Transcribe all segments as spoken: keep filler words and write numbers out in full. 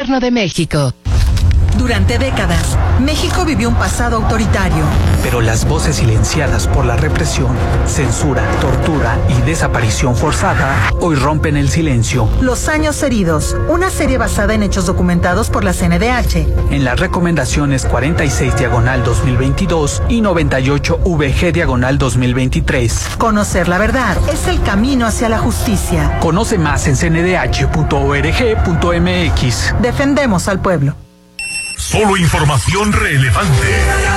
Gobierno de México. Durante décadas, México vivió un pasado autoritario. Pero las voces silenciadas por la represión, censura, tortura y desaparición forzada hoy rompen el silencio. Los años heridos, una serie basada en hechos documentados por la C N D H. En las recomendaciones cuarenta y seis diagonal dos mil veintidós y noventa y ocho V G diagonal dos mil veintitrés. Conocer la verdad es el camino hacia la justicia. Conoce más en c n d h punto org punto m x. Defendemos al pueblo. Solo información relevante.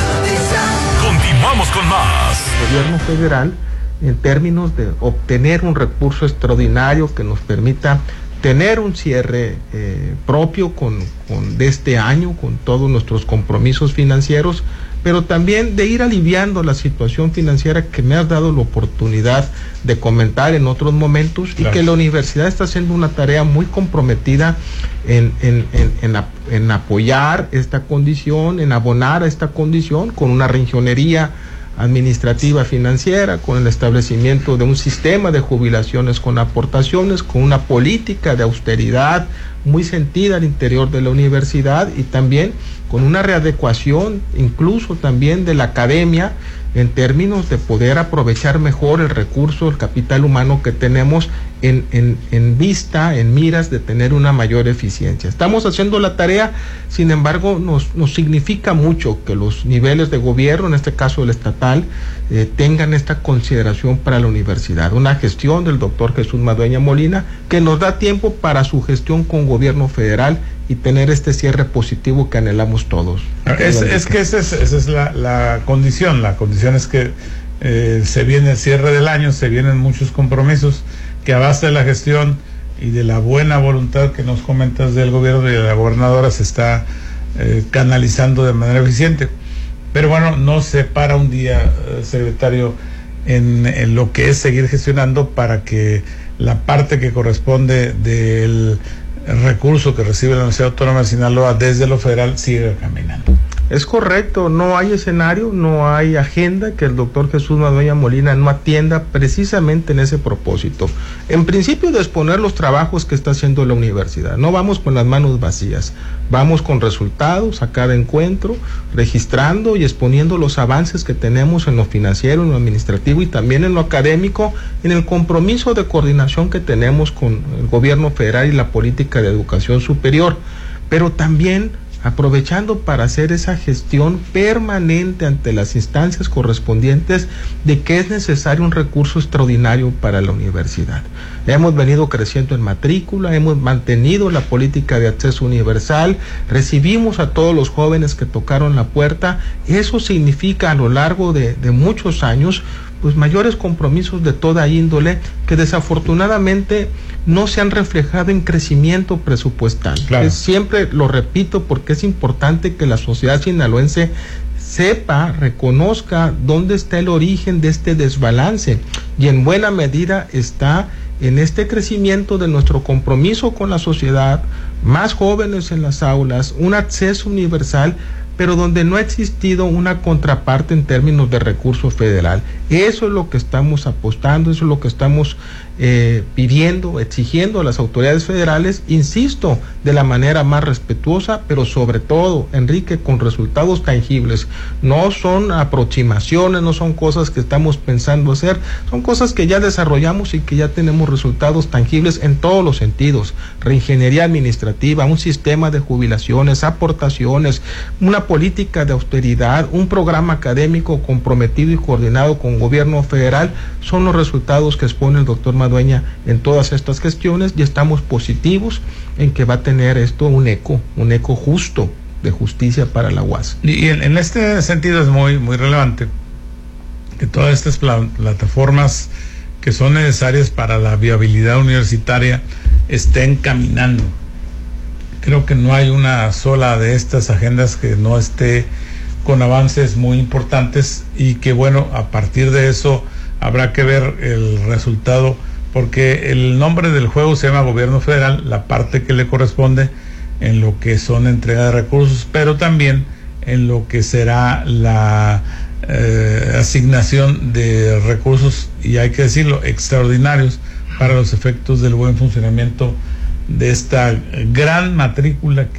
Continuamos con más. El gobierno federal, en términos de obtener un recurso extraordinario que nos permita tener un cierre eh, propio con, con de este año, con todos nuestros compromisos financieros, pero también de ir aliviando la situación financiera que me has dado la oportunidad de comentar en otros momentos, claro. Y que la universidad está haciendo una tarea muy comprometida en, en, en, en, en apoyar esta condición, en abonar a esta condición con una reingeniería administrativa financiera, con el establecimiento de un sistema de jubilaciones con aportaciones, con una política de austeridad muy sentida al interior de la universidad y también con una readecuación incluso también de la academia en términos de poder aprovechar mejor el recurso, el capital humano que tenemos en, en, en vista, en miras de tener una mayor eficiencia. Estamos haciendo la tarea, sin embargo, nos, nos significa mucho que los niveles de gobierno, en este caso el estatal, eh, tengan esta consideración para la universidad. Una gestión del doctor Jesús Madueña Molina que nos da tiempo para su gestión con gobierno federal y tener este cierre positivo que anhelamos todos. Es, es que esa es, esa es la, la condición, la condición es que eh, se viene el cierre del año, se vienen muchos compromisos que a base de la gestión y de la buena voluntad que nos comentas del gobierno y de la gobernadora se está eh, canalizando de manera eficiente. Pero bueno, no se para un día, eh, secretario, en, en lo que es seguir gestionando para que la parte que corresponde del el recurso que recibe la Universidad Autónoma de Sinaloa desde lo federal sigue caminando. Es correcto, no hay escenario, no hay agenda que el doctor Jesús Madueña Molina no atienda precisamente en ese propósito. En principio, de exponer los trabajos que está haciendo la universidad. No vamos con las manos vacías, vamos con resultados a cada encuentro, registrando y exponiendo los avances que tenemos en lo financiero, en lo administrativo y también en lo académico, en el compromiso de coordinación que tenemos con el gobierno federal y la política de educación superior, pero también aprovechando para hacer esa gestión permanente ante las instancias correspondientes de que es necesario un recurso extraordinario para la universidad. Hemos venido creciendo en matrícula, hemos mantenido la política de acceso universal, recibimos a todos los jóvenes que tocaron la puerta. Eso significa a lo largo de, de muchos años pues mayores compromisos de toda índole que desafortunadamente no se han reflejado en crecimiento presupuestal. Claro. Es, siempre lo repito porque es importante que la sociedad sinaloense sepa, reconozca dónde está el origen de este desbalance y en buena medida está en este crecimiento de nuestro compromiso con la sociedad, más jóvenes en las aulas, un acceso universal, pero donde no ha existido una contraparte en términos de recurso federal. Eso es lo que estamos apostando, eso es lo que estamos eh, pidiendo, exigiendo a las autoridades federales, insisto, de la manera más respetuosa, pero sobre todo, Enrique, con resultados tangibles. No son aproximaciones, no son cosas que estamos pensando hacer, son cosas que ya desarrollamos y que ya tenemos resultados tangibles en todos los sentidos. Reingeniería administrativa, un sistema de jubilaciones, aportaciones, una política de austeridad, un programa académico comprometido y coordinado con gobierno federal, son los resultados que expone el doctor Madueña en todas estas gestiones y estamos positivos en que va a tener esto un eco, un eco justo de justicia para la U A S. Y en, en este sentido es muy, muy relevante que todas estas pla- plataformas que son necesarias para la viabilidad universitaria estén caminando. Creo que no hay una sola de estas agendas que no esté con avances muy importantes y que bueno, a partir de eso habrá que ver el resultado, porque el nombre del juego se llama Gobierno Federal, la parte que le corresponde en lo que son entrega de recursos, pero también en lo que será la eh, asignación de recursos, y hay que decirlo, extraordinarios para los efectos del buen funcionamiento de esta gran matrícula